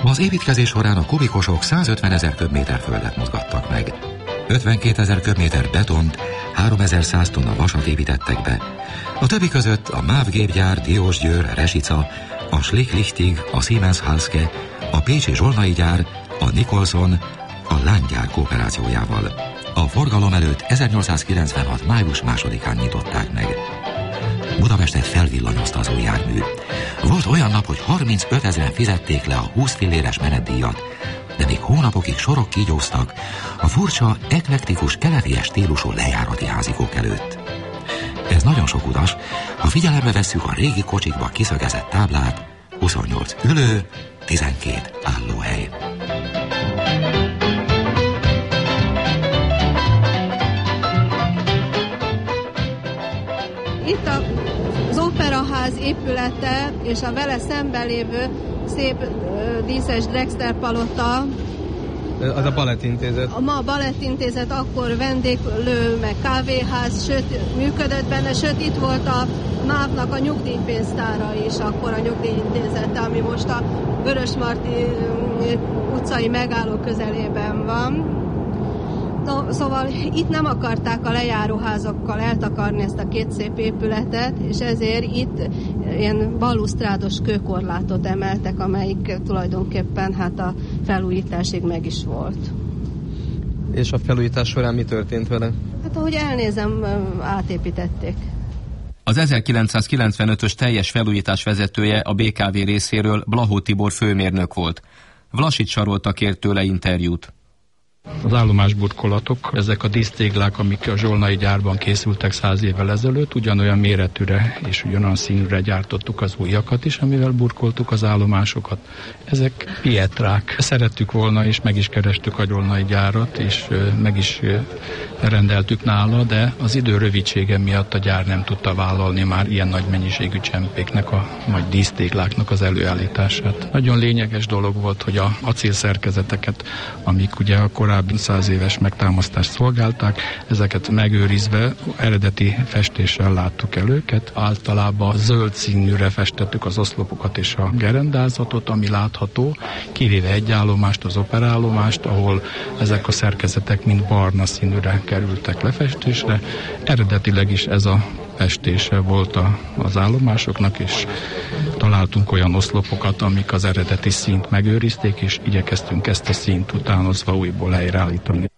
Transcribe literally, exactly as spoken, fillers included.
Az építkezés során a kubikosok százötvenezer köbméter földet mozgattak meg. ötvenkétezer köbméter betont, háromezer-száz tonna vasat építettek be. A többi között a MÁV gépgyár, Diósgyőr, Resica, a Schlick-Lichtig, a Siemens Halske, a pécsi Zsolnai gyár, a Nicholson, a lánygyár kooperációjával. A forgalom előtt ezernyolcszázkilencvenhat. május másodikán nyitották meg. Budapestet felvillanyozta az új jármű. Volt olyan nap, hogy harmincötezren fizették le a húsz filléres menetdíjat, de még hónapokig sorok kígyóztak a furcsa, eklektikus, keleti stílusú lejárati házikók előtt. Ez nagyon sok utas, ha figyelembe vesszük a régi kocsikba kiszögezett táblát, huszonnyolc ülő, tizenkét állóhely. Itt az Operaház épülete és a vele szemben lévő szép díszes Drexler palota. Az a Balettintézet. A ma a Balettintézet akkor vendéglő, meg kávéház, sőt működött benne, sőt itt volt a MÁV-nak a nyugdíjpénztára is, akkor a nyugdíjintézete, ami most a Vörösmarty utcai megálló közelében van. No, szóval itt nem akarták a lejáróházakkal eltakarni ezt a két szép épületet, és ezért itt ilyen balusztrádos kőkorlátot emeltek, amelyik tulajdonképpen hát a felújításig meg is volt. És a felújítás során mi történt vele? Hát ahogy elnézem, átépítették. Az ezerkilencszázkilencvenötös teljes felújítás vezetője a bé ká vé részéről Blahó Tibor főmérnök volt. Vlasics Sarolta kért tőle interjút. Az állomásburkolatok, ezek a dísztéglák, amik a zsolnai gyárban készültek száz évvel ezelőtt, ugyanolyan méretűre és ugyanolyan színűre gyártottuk az újakat is, amivel burkoltuk az állomásokat. Ezek pietrák. Szerettük volna, és meg is kerestük a zsolnai gyárat, és meg is rendeltük nála, de az idő rövidsége miatt a gyár nem tudta vállalni már ilyen nagy mennyiségű csempéknek, a nagy dísztégláknak az előállítását. Nagyon lényeges dolog volt, hogy a acélszerkezeteket, amik ugye a korábbi száz éves megtámasztást szolgálták, ezeket megőrizve eredeti festéssel láttuk el őket. Általában zöld színűre festettük az oszlopokat és a gerendázatot, ami látható, kivéve egy állomást, az operállomást, ahol ezek a szerkezetek mind barna színűre kerültek lefestésre. Eredetileg is ez a festése volt a, az állomásoknak, és találtunk olyan oszlopokat, amik az eredeti színt megőrizték, és igyekeztünk ezt a színt utánozva újból helyreállítani.